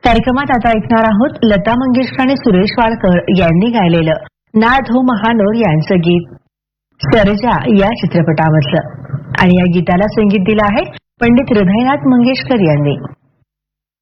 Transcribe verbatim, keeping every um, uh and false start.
कार्यक्रमात आता ऐकणार आहोत लता मंगेशकर आणि सुरेश वाडकर यांनी गायलेलं नाद हो महानोर यांचं गीत सरजा या चित्रपटावरचं. आणि या गीताला संगीत दिलं आहे पंडित हृदयनाथ मंगेशकर यांनी.